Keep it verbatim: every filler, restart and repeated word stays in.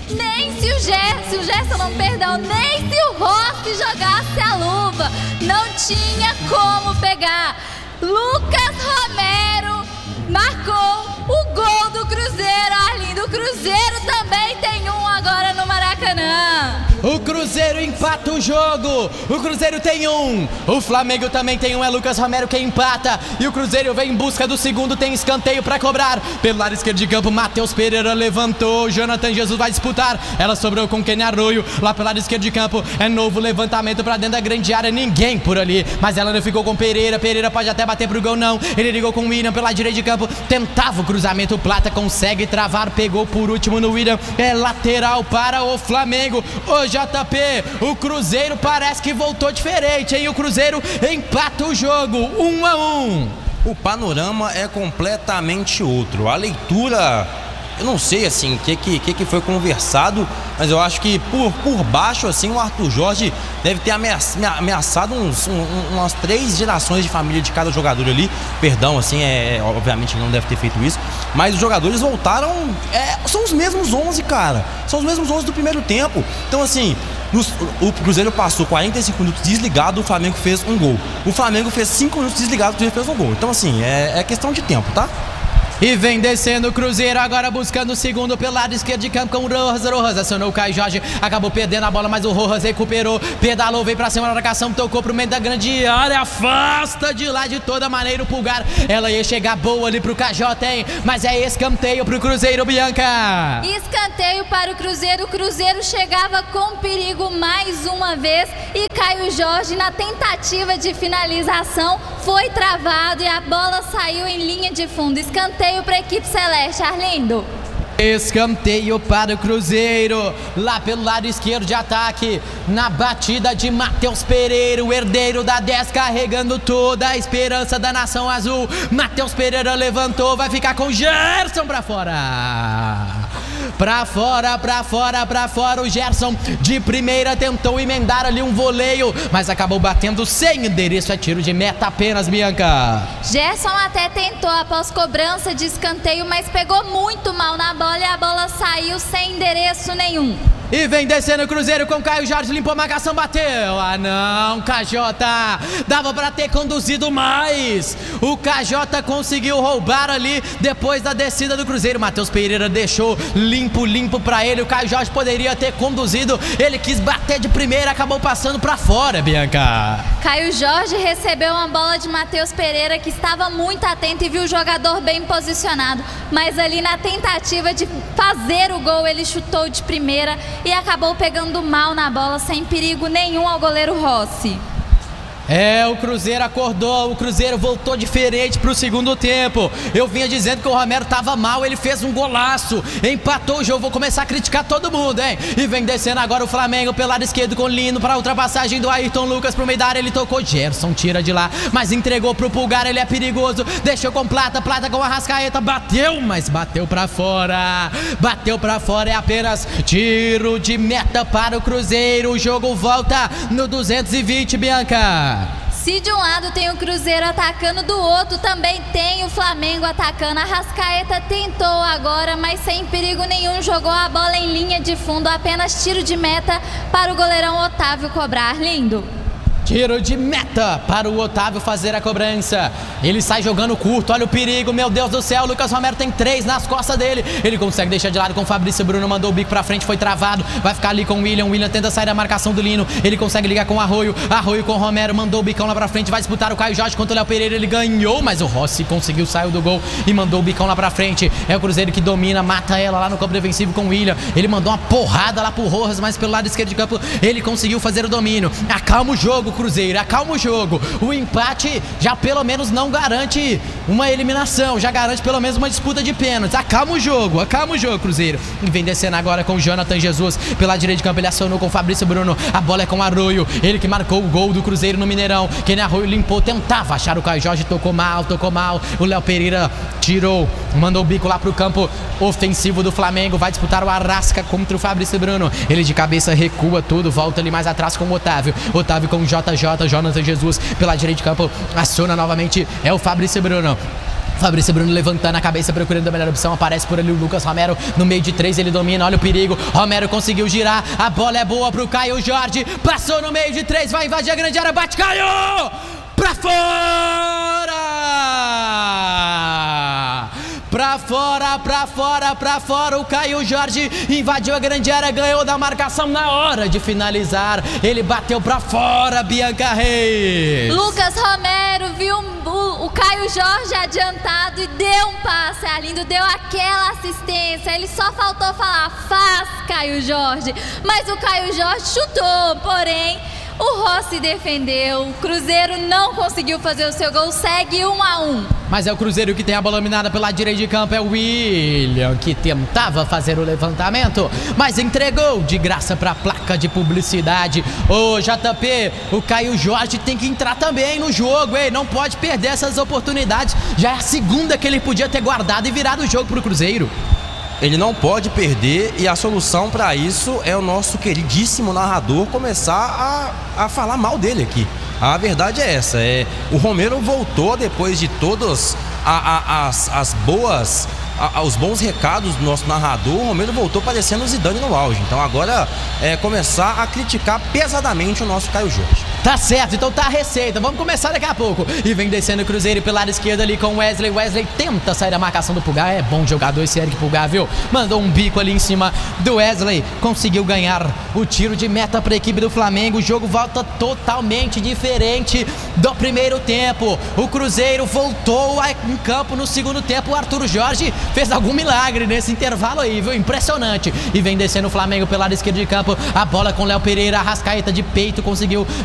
Nem se o Gerson, o Gerson não, perdão, nem se o Rossi jogasse a luva, não tinha como pegar. Lucas Romero marcou o gol do Cruzeiro, Arlindo. O Cruzeiro também tem um agora no Maracanã. O Cruzeiro empata o jogo, o Cruzeiro tem um, o Flamengo também tem um, é Lucas Romero quem empata, e o Cruzeiro vem em busca do segundo, tem escanteio para cobrar, pelo lado esquerdo de campo, Matheus Pereira levantou, Jonathan Jesus vai disputar, ela sobrou com Kenny Arroio, lá pelo lado esquerdo de campo, é novo levantamento para dentro da grande área, ninguém por ali, mas ela não ficou com Pereira, Pereira pode até bater pro gol não, ele ligou com o William pela direita de campo, tentava o cruzamento, o Plata consegue travar, pegou por último no William, é lateral para o Flamengo, hoje J P, o Cruzeiro parece que voltou diferente, hein? O Cruzeiro empata o jogo, um a um. O panorama é completamente outro. A leitura, eu não sei assim o que, que, que foi conversado, mas eu acho que por, por baixo assim o Arthur Jorge deve ter ameaçado uns, um, umas três gerações de família de cada jogador ali. Perdão, assim, é, obviamente ele não deve ter feito isso, mas os jogadores voltaram, é, são os mesmos onze, cara. São os mesmos onze do primeiro tempo. Então assim, nos, o Cruzeiro passou quarenta e cinco minutos desligado, o Flamengo fez um gol. O Flamengo fez cinco minutos desligado, o Cruzeiro fez um gol. Então assim, é, é questão de tempo, tá? E vem descendo o Cruzeiro, agora buscando o segundo pelo lado esquerdo de campo com o Rojas. Rojas acionou o Caio Jorge, acabou perdendo a bola, mas o Rojas recuperou, pedalou, veio pra cima da marcação, tocou pro meio da grande área, afasta de lá de toda maneira o Pulgar. Ela ia chegar boa ali pro K J, hein? Mas é escanteio pro Cruzeiro, Bianca. Escanteio para o Cruzeiro, o Cruzeiro chegava com perigo mais uma vez e Caio Jorge na tentativa de finalização foi travado e a bola saiu em linha de fundo. Escanteio para a equipe celeste, Arlindo. Escanteio para o Cruzeiro, lá pelo lado esquerdo de ataque, na batida de Matheus Pereira, o herdeiro da dez, carregando toda a esperança da nação azul. Matheus Pereira levantou, vai ficar com Gerson para fora. Pra fora, pra fora, pra fora, o Gerson de primeira tentou emendar ali um voleio, mas acabou batendo sem endereço, é tiro de meta apenas, Bianca. Gerson até tentou após cobrança de escanteio, mas pegou muito mal na bola e a bola saiu sem endereço nenhum. E vem descendo o Cruzeiro com Caio Jorge, limpou a marcação, bateu. Ah não, K J, dava pra ter conduzido mais. O K J conseguiu roubar ali depois da descida do Cruzeiro. Matheus Pereira deixou limpo, limpo pra ele. O Caio Jorge poderia ter conduzido, ele quis bater de primeira, acabou passando pra fora, Bianca. Caio Jorge recebeu uma bola de Matheus Pereira que estava muito atento e viu o jogador bem posicionado, mas ali na tentativa de fazer o gol ele chutou de primeira e acabou pegando mal na bola, sem perigo nenhum ao goleiro Rossi. É, o Cruzeiro acordou, o Cruzeiro voltou diferente pro segundo tempo. Eu vinha dizendo que o Romero tava mal, ele fez um golaço, empatou o jogo, vou começar a criticar todo mundo, hein? E vem descendo agora o Flamengo pelo lado esquerdo com o Lino para a ultrapassagem do Ayrton Lucas pro meio da área, ele tocou, Gerson tira de lá, mas entregou pro Pulgar, ele é perigoso, deixou com Plata, Plata com a Arrascaeta, bateu, mas bateu pra fora, bateu pra fora, é apenas tiro de meta para o Cruzeiro, o jogo volta no duzentos e vinte, Bianca. Se de um lado tem o Cruzeiro atacando, do outro também tem o Flamengo atacando. A Arrascaeta tentou agora, mas sem perigo nenhum, jogou a bola em linha de fundo, apenas tiro de meta para o goleirão Otávio cobrar, lindo. Tiro de meta para o Otávio fazer a cobrança. Ele sai jogando curto, olha o perigo, meu Deus do céu. Lucas Romero tem três nas costas dele. Ele consegue deixar de lado com o Fabrício Bruno, mandou o bico pra frente, foi travado. Vai ficar ali com o William, William tenta sair da marcação do Lino. Ele consegue ligar com o Arroio, Arroio com o Romero, mandou o bicão lá pra frente, vai disputar o Caio Jorge contra o Léo Pereira. Ele ganhou, mas o Rossi conseguiu, saiu do gol e mandou o bicão lá pra frente. É o Cruzeiro que domina, mata ela lá no campo defensivo com o William. Ele mandou uma porrada lá pro Rojas, mas pelo lado esquerdo de campo ele conseguiu fazer o domínio. Acalma o jogo, Cruzeiro, acalma o jogo. O empate já pelo menos não garante uma eliminação, já garante pelo menos uma disputa de pênaltis. Acalma o jogo, acalma o jogo, Cruzeiro. E vem descendo agora com o Jonathan Jesus pela direita de campo, ele acionou com o Fabrício Bruno, a bola é com o Arroio, ele que marcou o gol do Cruzeiro no Mineirão. Kenny Arroio limpou, tentava achar o Caio Jorge, tocou mal, tocou mal. O Léo Pereira tirou, mandou o bico lá pro campo ofensivo do Flamengo, vai disputar o Arrasca contra o Fabrício Bruno. Ele de cabeça recua tudo, volta ali mais atrás com o Otávio. Otávio com o J J, Jonathan Jesus pela direita de campo, aciona novamente, é o Fabrício Bruno. Fabrício Bruno levantando a cabeça, procurando a melhor opção. Aparece por ali o Lucas Romero no meio de três, ele domina, olha o perigo. Romero conseguiu girar, a bola é boa pro Caio Jorge. Passou no meio de três, vai invadir a grande área, bate, Caio! Pra fora! Pra fora, pra fora, pra fora. O Caio Jorge invadiu a grande área, ganhou da marcação na hora de finalizar. Ele bateu pra fora, Bianca Reis. Lucas Romero viu o, o Caio Jorge adiantado e deu um passe. Arlindo deu aquela assistência. Ele só faltou falar, faz, Caio Jorge. Mas o Caio Jorge chutou, porém o Rossi defendeu. O Cruzeiro não conseguiu fazer o seu gol, segue um a um. Mas é o Cruzeiro que tem a bola dominada pela direita de campo. É o William que tentava fazer o levantamento, mas entregou de graça para a placa de publicidade. Ô J P, o Caio Jorge tem que entrar também no jogo, hein? Não pode perder essas oportunidades. Já é a segunda que ele podia ter guardado e virado o jogo pro Cruzeiro. Ele não pode perder, e a solução para isso é o nosso queridíssimo narrador começar a, a falar mal dele aqui. A verdade é essa, é, o Romero voltou depois de todas a, a, as, as boas, a, os bons recados do nosso narrador. O Romero voltou parecendo o Zidane no auge. Então agora é começar a criticar pesadamente o nosso Caio Jorge. Tá certo, então tá a receita, vamos começar daqui a pouco. E vem descendo o Cruzeiro pelo lado esquerdo ali com o Wesley. Wesley tenta sair da marcação do Pulgar, é bom jogador esse Eric Pulgar, viu? Mandou um bico ali em cima do Wesley, conseguiu ganhar o tiro de meta para a equipe do Flamengo. O jogo volta totalmente diferente do primeiro tempo. O Cruzeiro voltou em campo no segundo tempo. O Arthur Jorge fez algum milagre nesse intervalo aí, viu? Impressionante. E vem descendo o Flamengo pelo lado esquerdo de campo, a bola com o Léo Pereira, Arrascaeta de peito, conseguiu